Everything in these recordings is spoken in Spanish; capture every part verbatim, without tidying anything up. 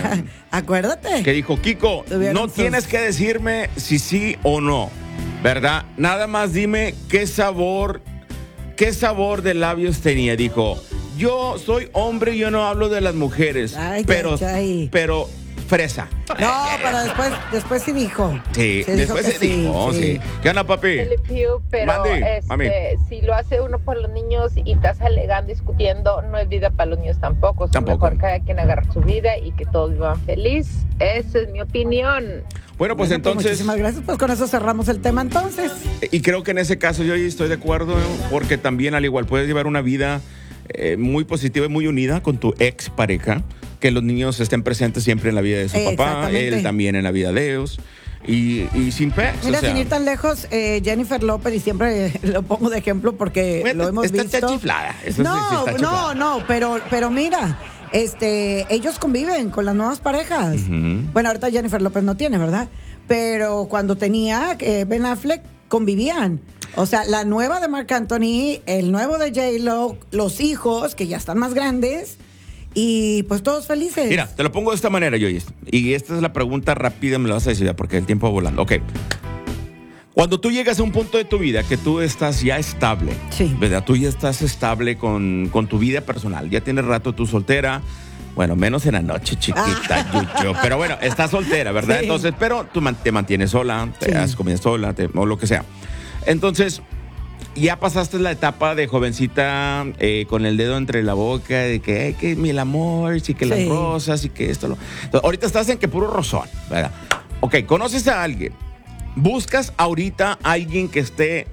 Acuérdate. Que dijo, Kiko, Tuvieron no sus- tienes que decirme si sí o no, ¿verdad? Nada más dime qué sabor, qué sabor de labios tenía. Dijo, yo soy hombre y yo no hablo de las mujeres, Ay, pero, ay, ay. pero fresa. No, pero después, después sí dijo. Sí, Se dijo después que se dijo, sí. sí. ¿Qué onda, papi? Felipiu, pero Mande, mami. este, si lo hace uno por los niños y estás alegando, discutiendo, no es vida para los niños tampoco. Es Tampoco. mejor cada quien agarra su vida y que todos vivan feliz. Esa es mi opinión. Bueno, pues Bueno, entonces, muchísimas gracias. Pues con eso cerramos el tema entonces. y creo que en ese caso yo ahí estoy de acuerdo, porque también al igual puedes llevar una vida eh, muy positiva y muy unida con tu ex pareja, que los niños estén presentes siempre en la vida de su papá, Exactamente. él también en la vida de ellos, y, y sin pex. Mira, o sea, sin ir tan lejos, eh, Jennifer López, y siempre lo pongo de ejemplo porque bueno, lo hemos está, visto. está chiflada. Eso sí, no, sí está no, chiflada. no, pero, pero mira, este, ellos conviven con las nuevas parejas. Ujú. Bueno, ahorita Jennifer López no tiene, ¿verdad? Pero cuando tenía eh, Ben Affleck, convivían. O sea, la nueva de Marc Anthony, el nuevo de J-Lo, los hijos, que ya están más grandes, y pues todos felices. Mira, te lo pongo de esta manera, Joyce. Y esta es la pregunta rápida, me la vas a decir, porque el tiempo va volando. Ok. Cuando tú llegas a un punto de tu vida que tú estás ya estable, Sí. ¿verdad? Tú ya estás estable con, con tu vida personal. Ya tienes rato tú soltera. Bueno, menos en la noche, chiquita, yuyo. Pero bueno, estás soltera, ¿verdad? Sí. Entonces, pero tú man- te mantienes sola, te Sí. das comida sola, te- o lo que sea. Entonces, ya pasaste la etapa de jovencita eh, con el dedo entre la boca, de que, ay, que mi el amor, sí que las Sí. rosas, y que esto. Lo... Entonces, ahorita estás en que puro rosón, ¿verdad? Ok, conoces a alguien. Buscas ahorita a alguien que esté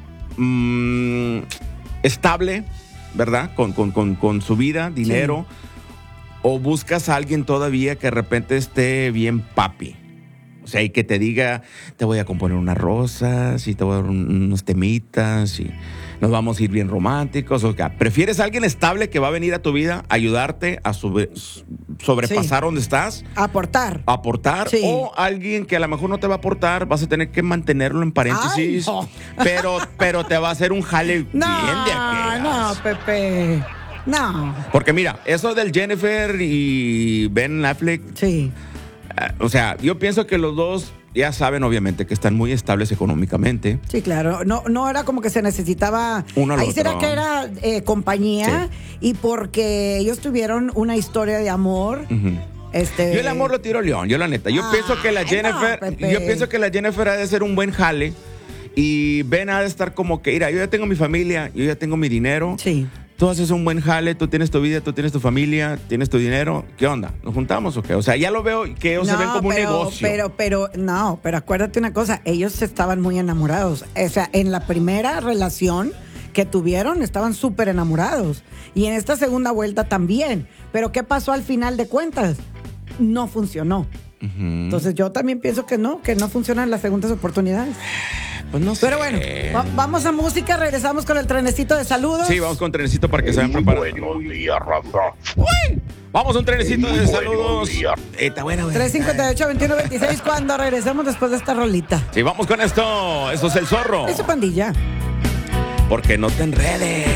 mm, estable, ¿verdad? Con, con, con, con su vida, dinero. O buscas a alguien todavía que de repente esté bien papi. O sea, y que te diga, te voy a componer unas rosas y te voy a dar un- unos temitas y nos vamos a ir bien románticos. O sea, ¿prefieres a alguien estable que va a venir a tu vida a ayudarte a sube- sobrepasar Sí. donde estás? Aportar. A aportar, Sí. o alguien que a lo mejor no te va a aportar, vas a tener que mantenerlo en paréntesis, Ay, no. pero, pero te va a hacer un jale No, bien de aquellas. no, Pepe. No. Porque mira, eso del Jennifer y Ben Affleck, Sí. eh, o sea, yo pienso que los dos ya saben obviamente que están muy estables económicamente. Sí, claro. No, no era como que se necesitaba. Uno al Ahí será otro. que era eh, compañía y porque ellos tuvieron una historia de amor. Ujú. Este. Yo el amor lo tiro a León, yo la neta. Yo Ay, pienso que la no, Jennifer, Pepe. yo pienso que la Jennifer ha de ser un buen jale y Ben ha de estar como que, mira, yo ya tengo mi familia, yo ya tengo mi dinero. Sí. Tú haces un buen jale, tú tienes tu vida, tú tienes tu familia, tienes tu dinero. ¿Qué onda? ¿Nos juntamos o qué? O sea, ya lo veo que ellos se ven como pero, un negocio. Pero, pero, no, pero acuérdate una cosa, ellos estaban muy enamorados. O sea, en la primera relación que tuvieron estaban súper enamorados. Y en esta segunda vuelta también. Pero ¿qué pasó al final de cuentas? No funcionó. Ujú. Entonces yo también pienso que no, que no funcionan las segundas oportunidades. Pues no sé. Pero bueno, va- vamos a música, regresamos con el trenecito de saludos. Sí, vamos con trenecito para que se vayan preparando. Buenos días, Rafa. Vamos a un trenecito de Buenos saludos. días. Eh, Está bueno, güey. tres cinco ocho, veintiuno veintiséis cuando regresemos después de esta rolita. Sí, vamos con esto. Eso es el zorro. Es su pandilla. Porque no te enredes.